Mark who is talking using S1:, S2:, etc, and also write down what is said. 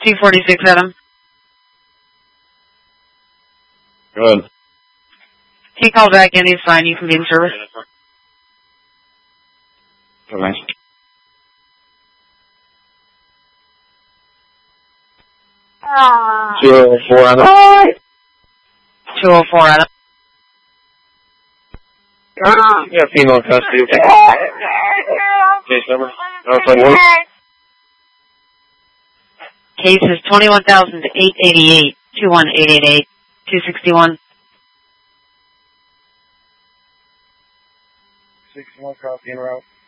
S1: 246, Adam.
S2: Go ahead.
S1: He called back in. He's fine. You can be in service.
S2: Okay.
S1: Ah.
S2: 204, Adam.
S1: 204, Adam.
S2: Yeah, female custody. Okay. Case number.
S1: Case is 21,888, 21888, 261.
S2: 61 copy en route.